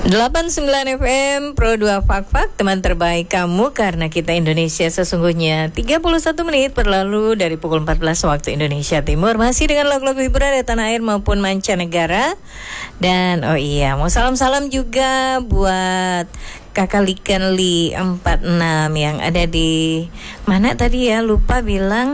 89 FM Pro 2 Fak-Fak, teman terbaik kamu karena kita Indonesia sesungguhnya. 31 menit berlalu dari pukul 14 waktu Indonesia Timur. Masih dengan lagu-lagu hiburan dari tanah air maupun mancanegara. Dan oh iya, mau salam-salam juga buat Kakak Liken Li 46 yang ada di mana tadi ya, lupa bilang.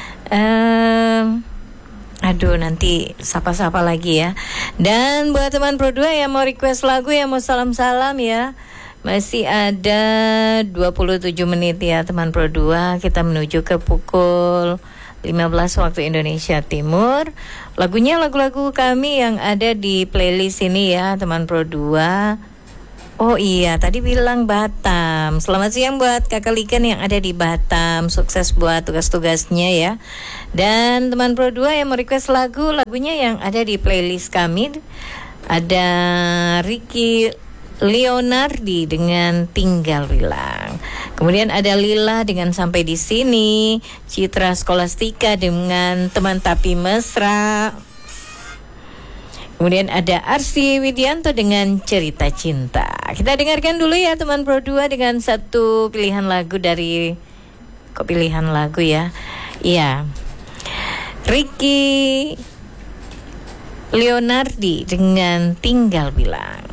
Aduh, nanti sapa-sapa lagi ya. Dan buat teman Pro 2 yang mau request lagu, yang mau salam-salam ya, masih ada 27 menit ya teman Pro 2. Kita menuju ke pukul 15 waktu Indonesia Timur. Lagunya lagu-lagu kami yang ada di playlist ini ya teman Pro 2. Oh iya, tadi bilang Batam. Selamat siang buat Kakak Liken yang ada di Batam. Sukses buat tugas-tugasnya ya. Dan teman Pro 2 yang mau request lagu, lagunya yang ada di playlist kami ada Ricky Leonardi dengan Tinggal Bilang. Kemudian ada Lila dengan Sampai di Sini, Citra Skolastika dengan Teman Tapi Mesra. Kemudian ada Arsi Widianto dengan Cerita Cinta. Kita dengarkan dulu ya teman Pro 2 dengan satu pilihan lagu dari... Kok pilihan lagu ya? Iya, Ricky Leonardi dengan Tinggal Bilang.